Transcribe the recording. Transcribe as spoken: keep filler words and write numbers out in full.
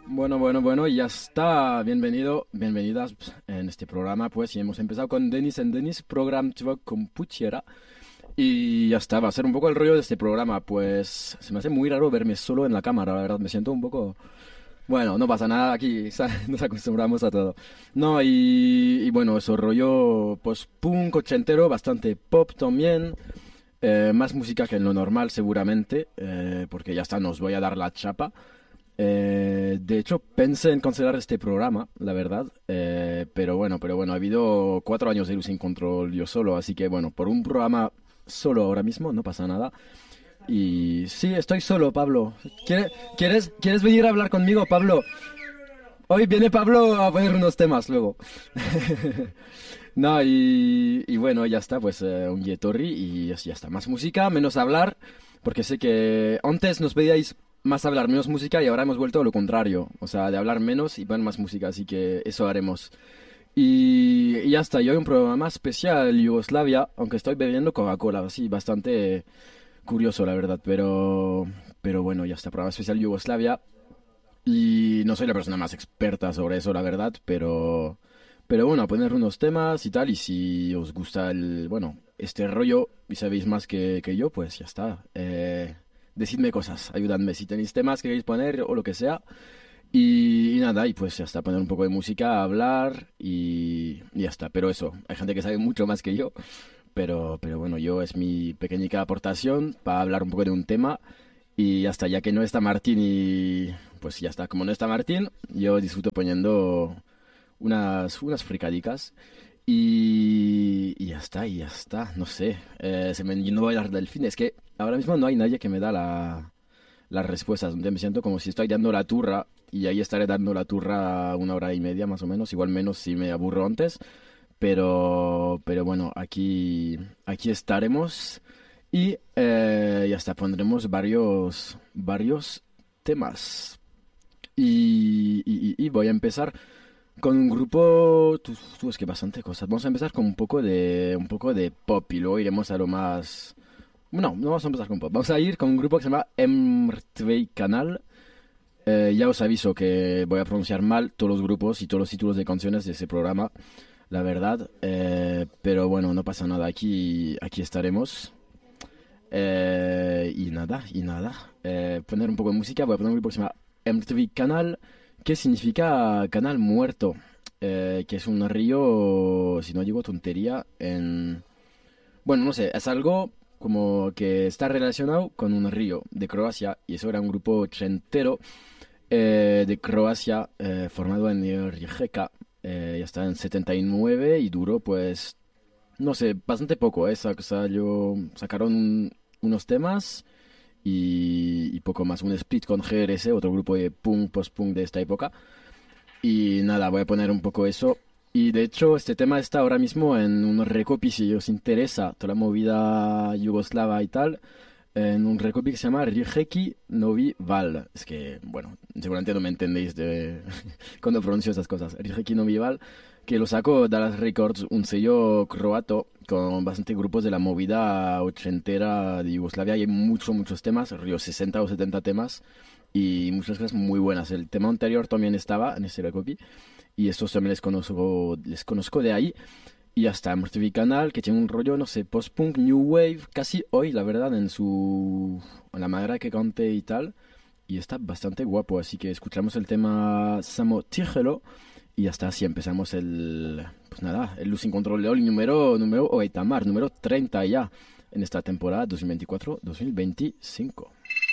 Bueno, bueno, bueno, ya está. Bienvenido, bienvenidas en este programa. Pues y hemos empezado con Denis en Denis, program con Puchera. Y ya está, va a ser un poco el rollo de este programa. Pues se me hace muy raro verme solo en la cámara, la verdad. Me siento un poco. Bueno, no pasa nada aquí, ¿sabes? Nos acostumbramos a todo. No, y, y bueno, eso rollo, pues punk ochentero, bastante pop también. Eh, más música que en lo normal, seguramente, eh, porque ya está, nos voy a dar la chapa. Eh, de hecho, pensé en cancelar este programa, la verdad. Eh, pero bueno, pero bueno, ha habido cuatro años de Luz sin Control yo solo, así que bueno, por un programa solo ahora mismo no pasa nada. Y sí, estoy solo, Pablo. ¿Quiere- ¿Quieres, ¿quieres venir a hablar conmigo, Pablo? Hoy viene Pablo a poner unos temas luego. No, y, y bueno, ya está, pues eh, un Yetorri y ya está. Más música, menos hablar, porque sé que antes nos pedíais más hablar, menos música y ahora hemos vuelto a lo contrario. O sea, de hablar menos y poner más música, así que eso haremos. Y, y ya está, y hoy un programa especial Yugoslavia, aunque estoy bebiendo Coca-Cola, así, bastante curioso la verdad, pero, pero bueno, ya está, programa especial Yugoslavia. Y no soy la persona más experta sobre eso, la verdad, pero, pero bueno, a poner unos temas y tal, y si os gusta el, bueno, este rollo y sabéis más que, que yo, pues ya está. Eh, decidme cosas, ayudadme si tenéis temas que queréis poner o lo que sea. Y, y nada, y pues ya está, poner un poco de música, hablar y, y ya está. Pero eso, hay gente que sabe mucho más que yo, pero, pero bueno, yo es mi pequeñica aportación para hablar un poco de un tema. Y hasta ya que no está Martín y pues ya está, como no está Martín, yo disfruto poniendo unas, unas fricadicas y, y ya está, y ya está, no sé, eh, se me llenó el delfín, es que ahora mismo no hay nadie que me da la, las respuestas, donde me siento como si estoy dando la turra y ahí estaré dando la turra una hora y media más o menos, igual menos si me aburro antes, pero, pero bueno, aquí, aquí estaremos y eh, ya está, pondremos varios, varios temas. Y, y- y- y voy a empezar con un grupo, tú, tú, es que bastante cosas. Vamos a empezar con un poco de, un poco de pop y luego iremos a lo más... No, no vamos a empezar con pop. Vamos a ir con un grupo que se llama Emrtvei Kanal. Eh, ya os aviso que voy a pronunciar mal todos los grupos y todos los títulos de canciones de ese programa, la verdad. Eh, pero bueno, no pasa nada. Aquí, aquí estaremos. Eh, y nada, y nada. Eh, poner un poco de música. Voy a poner un grupo que se llama M T V Canal, que significa canal muerto. Eh, que es un río, si no digo tontería, en... Bueno, no sé, es algo como que está relacionado con un río de Croacia. Y eso era un grupo ochentero eh, de Croacia, eh, formado en Rijeka. Eh, ya está en setenta y nueve y duró pues, no sé, bastante poco, ¿eh? Sa- salió- sacaron un- unos temas y, y poco más. Un split con G R S, otro grupo de punk, post-punk de esta época. Y nada, voy a poner un poco eso. Y de hecho, este tema está ahora mismo en un recopi, si os interesa, toda la movida yugoslava y tal, en un recopi que se llama Rijeki Novi Val. Es que, bueno, seguramente no me entendéis de cuando pronuncio esas cosas. Rijeki Novi Val, que lo sacó Dallas Records, un sello croato con bastante grupos de la movida ochentera de Yugoslavia. Y hay muchos, muchos temas, río sesenta o setenta temas y muchas cosas muy buenas. El tema anterior también estaba en ese recopi y estos también les conozco, les conozco de ahí. Y hasta Mortivi Canal, que tiene un rollo, no sé, post-punk, new wave, casi hoy, la verdad, en su... en la manera que cante y tal. Y está bastante guapo, así que escuchamos el tema Samo Tigelo y hasta así empezamos el... Pues nada, el Luz sin Control de hoy, número, número, o Itamar, número treinta ya, en esta temporada dos mil veinticuatro-dos mil veinticinco.